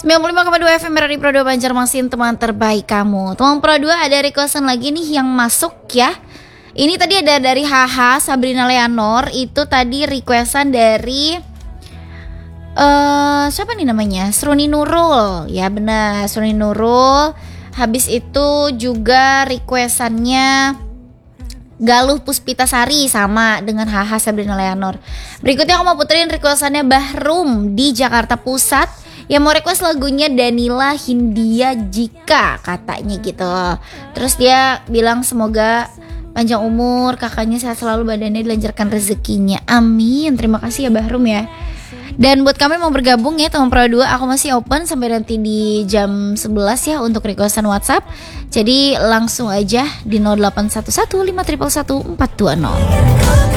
95,2 FM Radio Pro 2 Banjarmasin, teman terbaik kamu. Teman Pro 2, ada requestan lagi nih yang masuk ya. Ini tadi ada dari Haha Sabrina Leonor. Itu tadi requestan dari siapa nih namanya? Sruni Nurul. Ya benar, Sruni Nurul. Habis itu juga requestannya Galuh Puspitasari, sama dengan Haha Sabrina Leonor. Berikutnya aku mau puterin requestannya Bahrum di Jakarta Pusat, yang mau request lagunya Danila Hindia Jika katanya gitu. Terus dia bilang semoga panjang umur, kakaknya sehat selalu, badannya dilancarkan rezekinya. Amin. Terima kasih ya Bahrum ya. Dan buat kami mau bergabung ya teman Pro 2, aku masih open sampai nanti di jam 11 ya untuk requestan WhatsApp. Jadi langsung aja di 0811 511 420.